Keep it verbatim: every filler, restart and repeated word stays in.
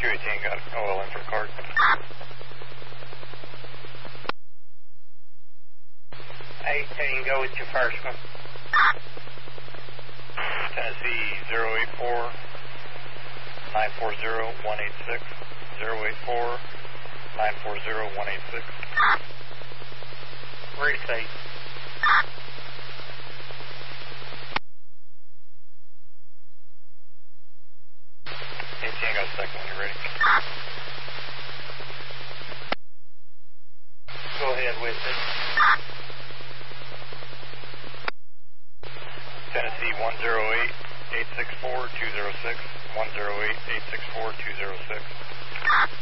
two eighteen got O L in for card. eighteen, go with your first one. Tennessee zero eight four nine four zero one eight six, zero eight four nine four zero one eight six. Receipt. eighteen got a second when you're ready. Go ahead with it. Tennessee one zero eight eight six four two zero six, one zero eight eight six four two zero six.